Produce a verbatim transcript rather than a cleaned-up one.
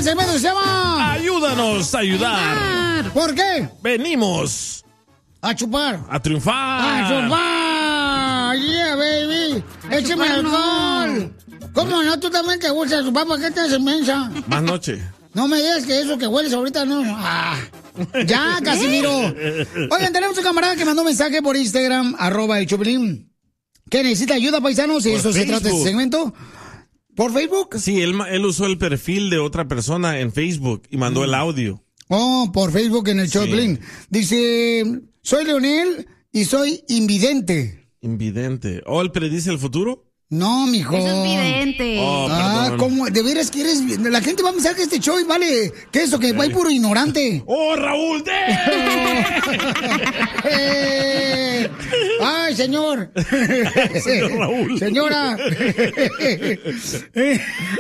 el segmento que se llama... Ayúdanos a ayudar. ¿Por qué? Venimos a chupar. A triunfar. A chupar. Yeah, baby. Échame alcohol. ¿Cómo no? Tú también te gusta chupar. ¿Para qué te haces mensa? Más noche. No me digas que eso que hueles ahorita no. Ah. Ya, Casimiro. Oigan, tenemos un camarada que mandó un mensaje por Instagram, arroba el Choplin, que necesita ayuda, paisanos, y Por eso se Facebook. trata de este segmento. ¿Por Facebook? Sí, él, él usó el perfil de otra persona en Facebook y mandó el audio. Oh, por Facebook en el Sí. Choplin. Dice, soy Leonel y soy invidente. Invidente. ¿O él predice el futuro? No, mijo. Eso es vidente. Oh, Ah, perdón. ¿cómo? ¿De veras quieres? La gente va a pensar que este show vale... ¿Qué es eso? Que va a ir puro ignorante. ¡Oh, Raúl! Eh, ¡Ay, señor! Señor Raúl. Señora.